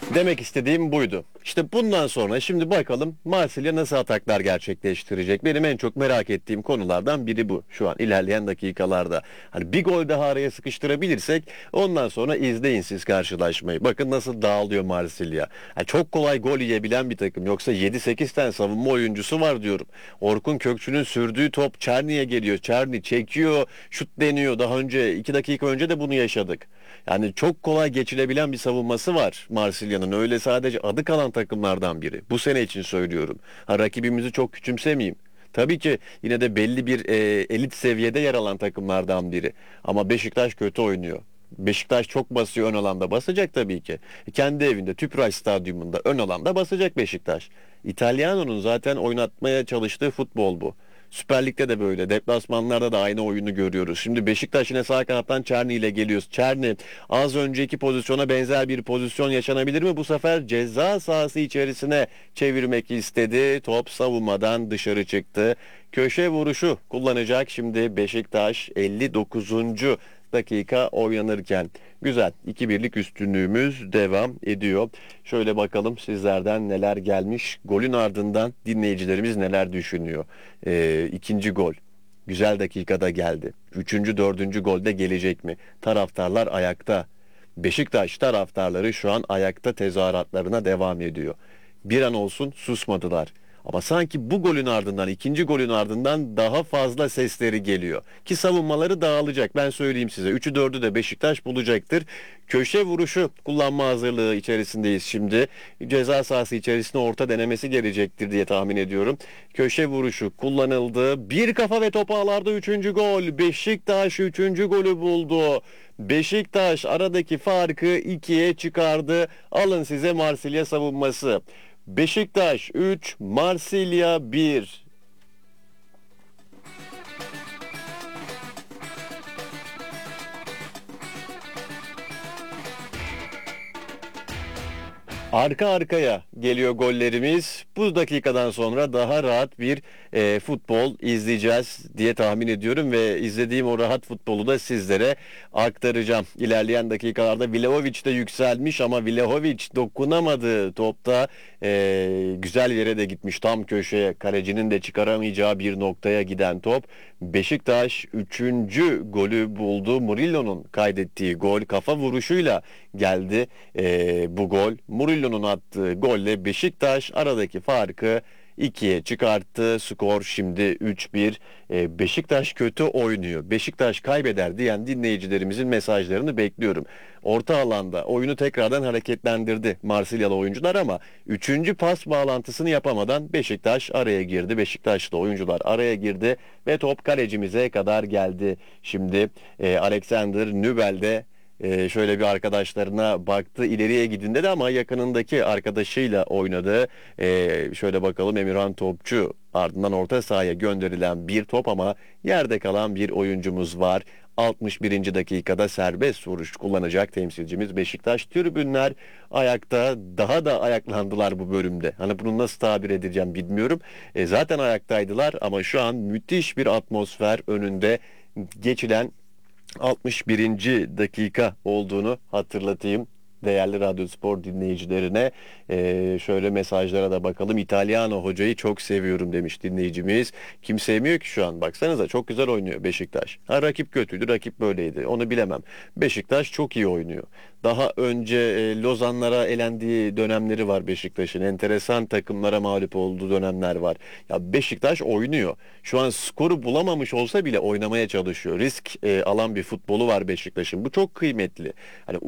Demek istediğim buydu. İşte bundan sonra şimdi bakalım Marsilya nasıl ataklar gerçekleştirecek. Benim en çok merak ettiğim konulardan biri bu şu an ilerleyen dakikalarda. Hani bir gol daha araya sıkıştırabilirsek ondan sonra izleyin siz karşılaşmayı. Bakın nasıl dağılıyor Marsilya. Yani çok kolay gol yiyebilen bir takım. Yoksa 7-8 tane savunma oyuncusu var diyorum. Orkun Kökçü'nün sürdüğü top Çerni'ye geliyor. Çerni çekiyor, şut deniyor. Daha önce 2 dakika önce de bunu yaşadık. Yani çok kolay geçilebilen bir savunması var Marsilya'nın. Öyle sadece adı kalan takımlardan biri. Bu sene için söylüyorum. Ha, rakibimizi çok küçümsemeyeyim. Tabii ki yine de belli bir elit seviyede yer alan takımlardan biri. Ama Beşiktaş kötü oynuyor. Beşiktaş çok basıyor ön alanda basacak tabii ki. Kendi evinde Tüpraş Stadyumunda ön alanda basacak Beşiktaş. İtalyano'nun zaten oynatmaya çalıştığı futbol bu. Süper Lig'de de böyle. Deplasmanlarda da aynı oyunu görüyoruz. Şimdi Beşiktaş yine sağ kanattan Çerni ile geliyoruz. Çerni az önceki pozisyona benzer bir pozisyon yaşanabilir mi? Bu sefer ceza sahası içerisine çevirmek istedi. Top savunmadan dışarı çıktı. Köşe vuruşu kullanacak şimdi Beşiktaş 59. dakika oynanırken. Güzel. 2-1'lik üstünlüğümüz devam ediyor. Şöyle bakalım sizlerden neler gelmiş. Golün ardından dinleyicilerimiz neler düşünüyor. İkinci gol. Güzel dakikada geldi. Üçüncü, dördüncü golde gelecek mi? Taraftarlar ayakta. Beşiktaş taraftarları şu an ayakta tezahüratlarına devam ediyor. Bir an olsun susmadılar. Ama sanki bu golün ardından, ikinci golün ardından daha fazla sesleri geliyor. Ki savunmaları dağılacak. Ben söyleyeyim size. Üçü dördü de Beşiktaş bulacaktır. Köşe vuruşu kullanma hazırlığı içerisindeyiz şimdi. Ceza sahası içerisinde orta denemesi gelecektir diye tahmin ediyorum. Köşe vuruşu kullanıldı. Bir kafa ve top ağlarda üçüncü gol. Beşiktaş üçüncü golü buldu. Beşiktaş aradaki farkı ikiye çıkardı. Alın size Marsilya savunması. Beşiktaş 3, Marsilya 1. Arka arkaya geliyor gollerimiz. Bu dakikadan sonra daha rahat bir futbol izleyeceğiz diye tahmin ediyorum ve izlediğim o rahat futbolu da sizlere aktaracağım. İlerleyen dakikalarda Vlahovic de yükselmiş ama Vlahovic dokunamadı. Topta güzel yere de gitmiş. Tam köşeye kalecinin de çıkaramayacağı bir noktaya giden top. Beşiktaş üçüncü golü buldu. Murillo'nun kaydettiği gol kafa vuruşuyla geldi. Bu gol Murillo'nun attığı golle Beşiktaş aradaki farkı ikiye çıkarttı. Skor şimdi 3-1. Beşiktaş kötü oynuyor. Beşiktaş kaybeder diyen dinleyicilerimizin mesajlarını bekliyorum. Orta alanda oyunu tekrardan hareketlendirdi Marsilyalı oyuncular ama üçüncü pas bağlantısını yapamadan Beşiktaş araya girdi. Beşiktaşlı oyuncular araya girdi ve top kalecimize kadar geldi. Şimdi Alexander Nübel de şöyle bir arkadaşlarına baktı ileriye gidin dedi ama yakınındaki arkadaşıyla oynadı. Şöyle bakalım Emirhan Topçu ardından orta sahaya gönderilen bir top ama yerde kalan bir oyuncumuz var. 61. dakikada serbest vuruş kullanacak temsilcimiz Beşiktaş. Tribünler ayakta daha da ayaklandılar bu bölümde. Hani bunu nasıl tabir edeceğim bilmiyorum. Zaten ayaktaydılar ama şu an müthiş bir atmosfer önünde geçilen 61. dakika olduğunu hatırlatayım değerli Radyo Spor dinleyicilerine. Şöyle mesajlara da bakalım. İtalyano hocayı çok seviyorum demiş dinleyicimiz. Kim sevmiyor ki şu an? Baksanıza çok güzel oynuyor Beşiktaş. Ha, rakip kötüydü, rakip böyleydi. Onu bilemem. Beşiktaş çok iyi oynuyor. Daha önce Lozanlara elendiği dönemleri var Beşiktaş'ın. Enteresan takımlara mağlup olduğu dönemler var. Ya Beşiktaş oynuyor. Şu an skoru bulamamış olsa bile oynamaya çalışıyor. Risk alan bir futbolu var Beşiktaş'ın. Bu çok kıymetli. Hani